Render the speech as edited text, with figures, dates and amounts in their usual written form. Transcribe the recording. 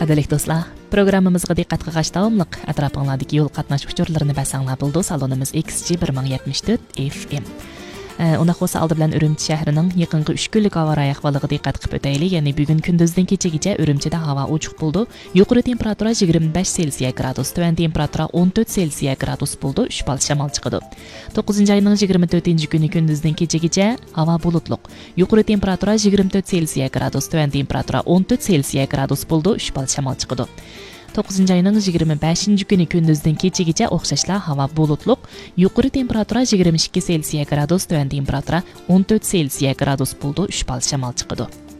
Qadrli do'stlar, programmamizga diqqat qilgach davomliq atrofinglardagi yo'l qatnash uchurlarini basanglar bo'ldi. Salonimiz XG 1074 FM. Unda xo'sa aldı bilan Ürümçi shahrining yaqinqi 3 kunlik havo ahvoliga diqqat qilib o'taylik. Ya'ni bugun kunduzdan kechagacha Ürümchida havo ochiq bo'ldi. Yuqori temperatura 25 Selsiya gradus, tuvan temperatura 14 Selsiya gradus bo'ldi. 3 bal shamol chiqadi. 9-oyning 24-kuni kunduzdan kechagacha havo bulutliq. Yuqori temperatura 24 Selsiya gradus, tuvan temperatura 14 Selsiya gradus bo'ldi. 3 bal shamol chiqadi. 9-oyning 25-kuni kunduzdan kechagacha o'xshashla havo bulutliq. Yuqori temperatura 22 Selsiya gradus, tuvan temperatura 14 Selsiya gradus bo'ldi. 3 bal shamol chiqadi.